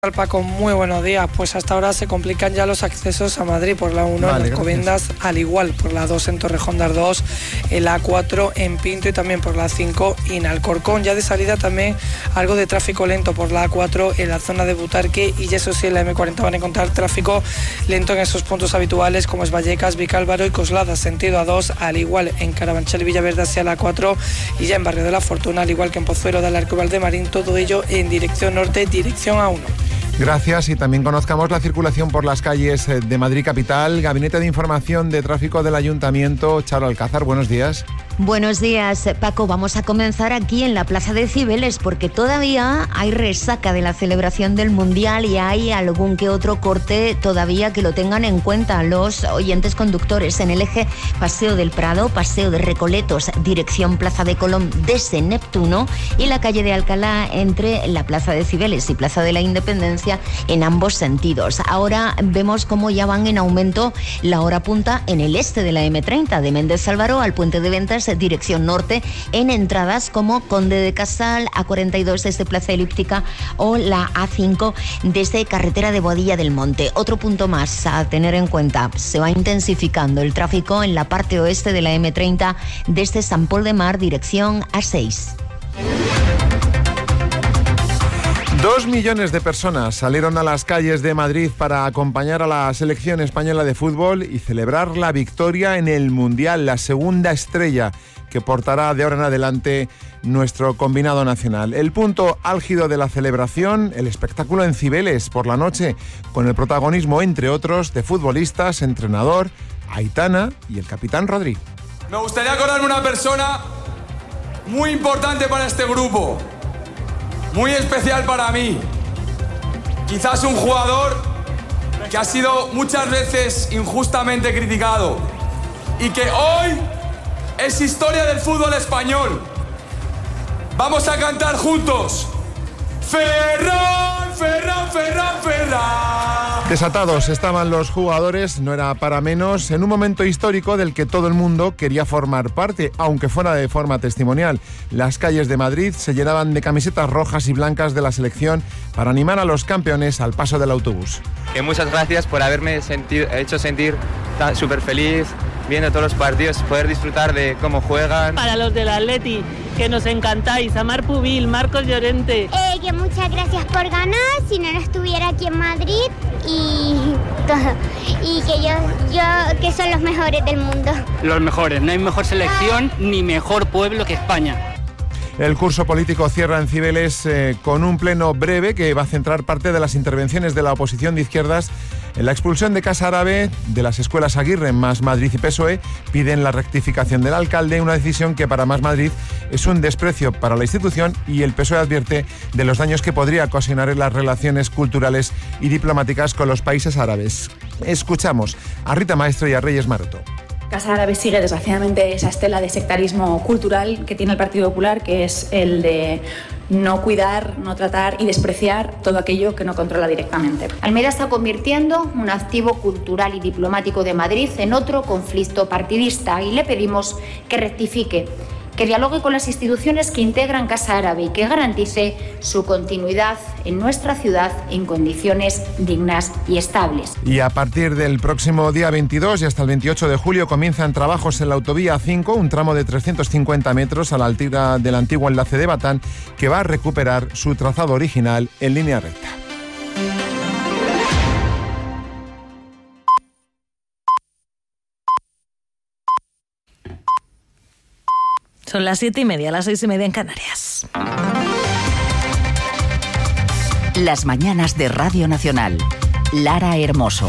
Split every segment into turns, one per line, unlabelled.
Paco, muy buenos días. Pues hasta ahora se complican ya los accesos a Madrid por la 1 en Alcobendas, al igual por la 2 en Torrejón de Ardoz, el A4 en Pinto y también por la 5 en Alcorcón. Ya de salida también algo de tráfico lento por la A4 en la zona de Butarque, y eso sí, en la M40 van a encontrar tráfico lento en esos puntos habituales como es Vallecas, Vicálvaro y Coslada, sentido A2, al igual en Carabanchel y Villaverde hacia la A4, y ya en Barrio de la Fortuna, al igual que en Pozuelo del Arco y Valdemarín, todo ello en dirección norte, dirección A1.
Gracias, y también conozcamos la circulación por las calles de Madrid capital. Gabinete de Información de Tráfico del Ayuntamiento, Charo Alcázar, buenos días.
Buenos días, Paco. Vamos a comenzar aquí en la Plaza de Cibeles porque todavía hay resaca de la celebración del Mundial y hay algún que otro corte todavía que lo tengan en cuenta los oyentes conductores en el eje Paseo del Prado, Paseo de Recoletos, dirección Plaza de Colón desde Neptuno, y la calle de Alcalá entre la Plaza de Cibeles y Plaza de la Independencia en ambos sentidos. Ahora vemos cómo ya van en aumento la hora punta en el este de la M30, de Méndez Álvaro al Puente de Ventas, dirección norte, en entradas como Conde de Casal, A42 desde Plaza Elíptica o la A5 desde Carretera de Boadilla del Monte. Otro punto más a tener en cuenta: se va intensificando el tráfico en la parte oeste de la M30 desde San Pol de Mar, dirección A6.
2 millones de personas salieron a las calles de Madrid para acompañar a la selección española de fútbol y celebrar la victoria en el Mundial, la segunda estrella que portará de ahora en adelante nuestro combinado nacional. El punto álgido de la celebración, el espectáculo en Cibeles por la noche, con el protagonismo, entre otros, de futbolistas, entrenador, Aitana y el capitán Rodri.
Me gustaría acordarme una persona muy importante para este grupo, muy especial para mí. Quizás un jugador que ha sido muchas veces injustamente criticado y que hoy es historia del fútbol español. Vamos a cantar juntos: Ferran, Ferran, Ferran, Ferran.
Desatados estaban los jugadores, no era para menos, en un momento histórico del que todo el mundo quería formar parte, aunque fuera de forma testimonial. Las calles de Madrid se llenaban de camisetas rojas y blancas de la selección para animar a los campeones al paso del autobús.
Muchas gracias por haberme hecho sentir súper feliz viendo todos los partidos, poder disfrutar de cómo juegan.
Para los del Atleti, que nos encantáis, a Mar Pubil, Marcos Llorente.
Que muchas gracias por ganar, si no estuviera aquí en Madrid y todo. Y que yo que son los mejores del mundo.
Los mejores, no hay mejor selección ni mejor pueblo que España.
El curso político cierra en Cibeles con un pleno breve que va a centrar parte de las intervenciones de la oposición de izquierdas en la expulsión de Casa Árabe de las escuelas Aguirre. Más Madrid y PSOE piden la rectificación del alcalde, una decisión que para Más Madrid es un desprecio para la institución, y el PSOE advierte de los daños que podría ocasionar en las relaciones culturales y diplomáticas con los países árabes. Escuchamos a Rita Maestro y a Reyes Maroto.
Casa Árabe sigue desgraciadamente esa estela de sectarismo cultural que tiene el Partido Popular, que es el de no cuidar, no tratar y despreciar todo aquello que no controla directamente.
Almeida está convirtiendo un activo cultural y diplomático de Madrid en otro conflicto partidista, y le pedimos que rectifique, que dialogue con las instituciones que integran Casa Árabe y que garantice su continuidad en nuestra ciudad en condiciones dignas y estables.
Y a partir del próximo día 22 y hasta el 28 de julio comienzan trabajos en la autovía 5, un tramo de 350 metros a la altura del antiguo enlace de Batán, que va a recuperar su trazado original en línea recta.
Son las 7:30, las 6:30 en Canarias.
Las mañanas de Radio Nacional. Lara Hermoso.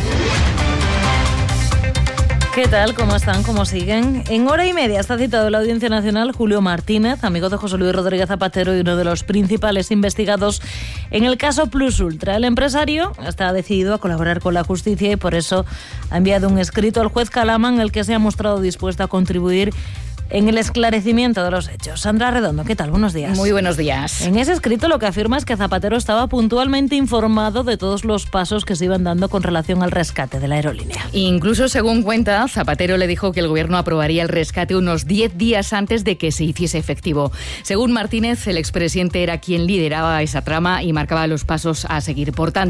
¿Qué tal? ¿Cómo están? ¿Cómo siguen? En hora y media está citado en la Audiencia Nacional Julio Martínez, amigo de José Luis Rodríguez Zapatero y uno de los principales investigados en el caso Plus Ultra. El empresario está decidido a colaborar con la justicia y por eso ha enviado un escrito al juez Calama en el que se ha mostrado dispuesto a contribuir en el esclarecimiento de los hechos. Sandra Redondo, ¿qué tal? Buenos días.
Muy buenos días.
En ese escrito lo que afirma es que Zapatero estaba puntualmente informado de todos los pasos que se iban dando con relación al rescate de la aerolínea.
Incluso, según cuenta, Zapatero le dijo que el gobierno aprobaría el rescate unos 10 días antes de que se hiciese efectivo. Según Martínez, el expresidente era quien lideraba esa trama y marcaba los pasos a seguir. Por tanto,